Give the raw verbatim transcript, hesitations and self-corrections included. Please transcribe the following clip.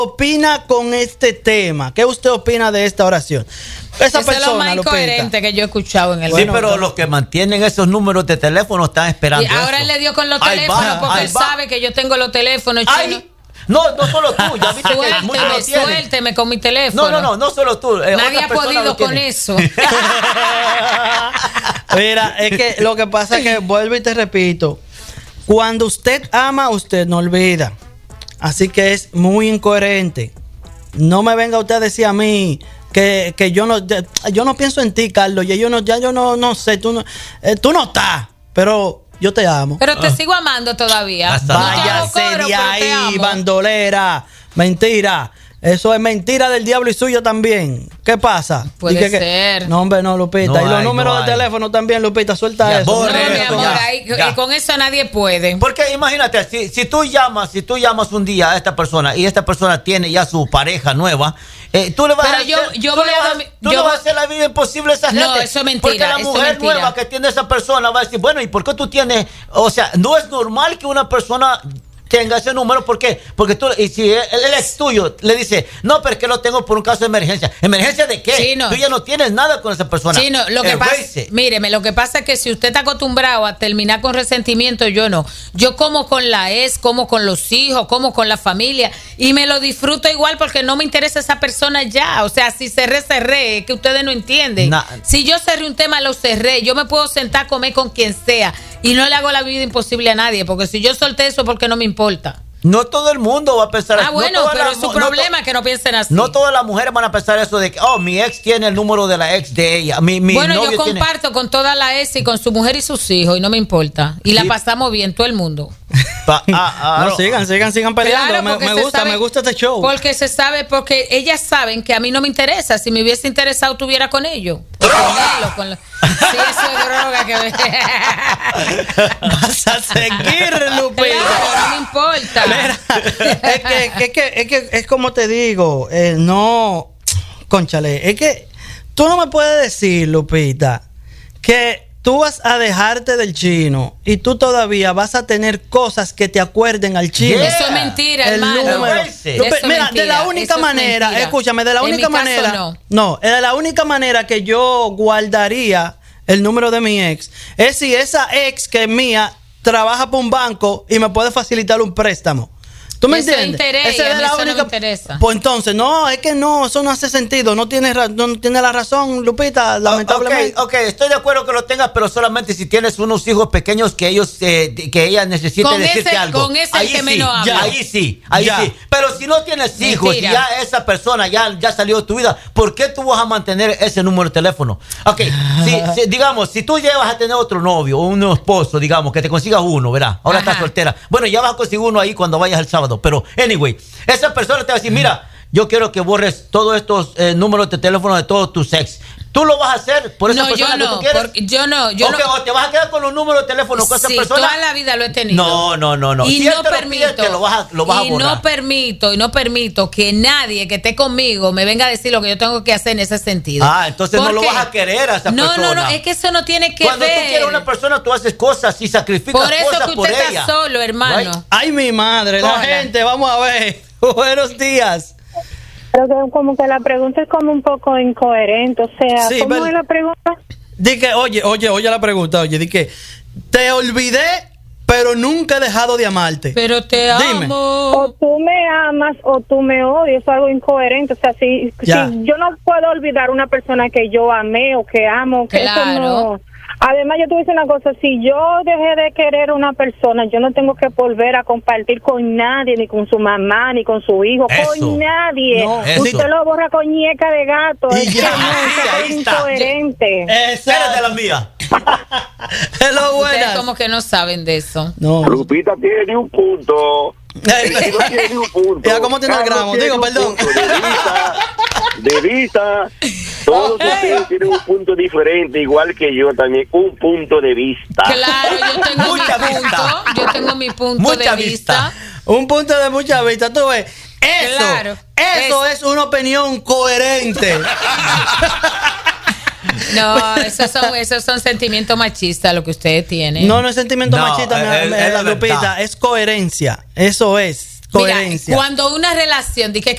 opina con este tema? ¿Qué usted opina de esta oración? Esa Eso persona, es lo más incoherente Lupita, que yo he escuchado en el Sí, bueno, pero no. los que mantienen esos números de teléfono están esperando. Y ahora eso. él le dio con los Ahí teléfonos va, porque ahí él va. sabe que yo tengo los teléfonos Ay, chinos. no, no solo tú, ya viste que muchos Suélteme, lo tienen. suélteme con mi teléfono. No, no, no, no solo tú. eh, Nadie otras ha personas podido lo con tienen. eso. Mira, es que lo que pasa es que, vuelvo y te repito, cuando usted ama, usted no olvida. Así que es muy incoherente. No me venga usted a decir a mí que, que yo no yo no pienso en ti, Carlos. Ya yo no, ya yo no, no sé, tú no, eh, tú no estás, pero yo te amo. Pero te sigo amando todavía. Hasta No te hago Váyase coro, de pero te ahí, amo. bandolera. Mentira. Eso es mentira del diablo y suyo también. ¿Qué pasa? Puede Dije que- ser. No, hombre, no, Lupita. No y los hay, números no de hay. teléfono también, Lupita. Suelta Ya, eso. No, borre mi eso, amor, ya, ahí- ya. con eso nadie puede. Porque imagínate, si, si tú llamas, si tú llamas un día a esta persona y esta persona tiene ya su pareja nueva, eh, tú le vas Pero a yo- hacer, yo tú voy le a vas, dar mi- tú yo le vas voy- a hacer la vida imposible a esa No, gente. eso es mentira, Porque la eso es mujer mentira. nueva que tiene esa persona va a decir, bueno, ¿y por qué tú tienes? O sea, no es normal que una persona tenga ese número. ¿Por qué? Porque tú, y si el, el ex tuyo le dice, no, pero es que lo tengo por un caso de emergencia. ¿Emergencia de qué? Chino. Tú ya no tienes nada con esa persona. Sí, no, lo que pasa, Erase. míreme, lo que pasa es que si usted está acostumbrado a terminar con resentimiento, yo no. Yo como con la ex, como con los hijos, como con la familia y me lo disfruto igual porque no me interesa esa persona ya. O sea, si cerré, cerré, es que ustedes no entienden. Na- Si yo cerré un tema, lo cerré. Yo me puedo sentar a comer con quien sea y no le hago la vida imposible a nadie porque si yo solté eso, porque no me importa. No todo el mundo va a pensar Ah, no bueno, todas pero las es su mu- no problema to- que no piensen así. No todas las mujeres van a pensar eso de que, oh, mi ex tiene el número de la ex de ella. Mi, mi Bueno, novio yo tiene- comparto con toda la ex y con su mujer y sus hijos y no me importa. Y la Sí. pasamos bien, todo el mundo. Pa- ah, ah, No, sigan, sigan, sigan peleando. Claro, me porque me se gusta, sabe- me gusta este show. Porque se sabe, porque ellas saben que a mí no me interesa. Si me hubiese interesado, estuviera con ellos. O con él, o con la- Sí, eso es droga que Vas a seguir, Lupita. Claro, no me importa. Mira, es que, es que, es que, es como te digo, eh, no, cónchale, es que tú no me puedes decir, Lupita, que tú vas a dejarte del chino y tú todavía vas a tener cosas que te acuerden al chino. Yeah. Eso es mentira, El hermano. número. Eso Lupe- es mira, mentira, de la única eso es manera, mentira. escúchame, de la En única mi caso, manera, no. no, de la única manera que yo guardaría el número de mi ex es si esa ex que es mía trabaja para un banco y me puede facilitar un préstamo. ¿Tú me Eso es entiendes? interés, Esa y a es mí la eso no me única- interesa. Pues entonces, no, es que no, eso no hace sentido. No tiene, ra- no tiene la razón, Lupita, lamentablemente. Ok, ok, estoy de acuerdo que lo tengas, pero solamente si tienes unos hijos pequeños que ellos, eh, que ella necesite Con decirte ese- algo. con ese ahí que sí, menos hablo. ahí sí, ahí Ya. sí. Pero si no tienes hijos y Mentira. ya esa persona ya, ya salió de tu vida, ¿por qué tú vas a mantener ese número de teléfono? Ok, si, si- digamos, si tú llevas a tener otro novio o un esposo, digamos, que te consigas uno, ¿verdad? Ahora Ajá. estás soltera. Bueno, ya vas a conseguir uno ahí cuando vayas el sábado. Pero, anyway, esa persona te va a decir, mira, yo quiero que borres todos estos eh, números de teléfono de todos tus ex. ¿Tú lo vas a hacer por esa No, persona yo que no, tú quieres? porque yo no, yo Ok, no. o te vas a quedar con los números de teléfono con esa Sí, persona. toda la vida lo he tenido. No, no, no, no. Y Si no él te lo permito, pide, te lo vas a, lo vas a y borrar. no permito, y no permito que nadie que esté conmigo me venga a decir lo que yo tengo que hacer en ese sentido. Ah, entonces no ¿Por lo qué? vas a querer a esa no, persona. No, no, es que eso no tiene que Cuando ver. tú quieres una persona, tú haces cosas y sacrificas Por eso cosas que por usted ella. está solo, hermano. Right? Ay, mi madre, la Hola. gente, vamos a ver. Buenos días. Pero que como que la pregunta es como un poco incoherente, o sea, Sí, ¿cómo pero- es la pregunta? Di que, oye, oye, oye la pregunta, oye, di que te olvidé, pero nunca he dejado de amarte. Pero te Dime. amo. O tú me amas o tú me odias, es algo incoherente, o sea, si, Ya. si yo no puedo olvidar una persona que yo amé o que amo, que eso Claro. no... Además, yo te voy a decir una cosa, si yo dejé de querer a una persona, yo no tengo que volver a compartir con nadie, ni con su mamá, ni con su hijo, Eso. con nadie. No, eso. Usted lo borra con ñeca de gato, Y es ya. que no, eso Ahí es está. incoherente. Espérate la mía. Hello, Ustedes buenas. como que no saben de eso. No. Lupita tiene un punto. Ey, Él no tiene un punto. Ya, ¿cómo tiene el Carlos gramo? tiene Digo, un perdón. punto de vista, de vista. Todos ustedes tienen un punto diferente, igual que yo también, un punto de vista. Claro, yo tengo Mucha mi vista. punto. Yo tengo mi punto Mucha de vista. vista. Un punto de mucha vista, tú ves. Eso, Claro. eso es una opinión coherente. No, esos son, esos son sentimientos machistas lo que ustedes tienen. No, no es sentimiento No, machista, es- mi- es mi- la la Lupita, verdad. es coherencia. Eso es Coherencia. Mira, cuando una relación, dije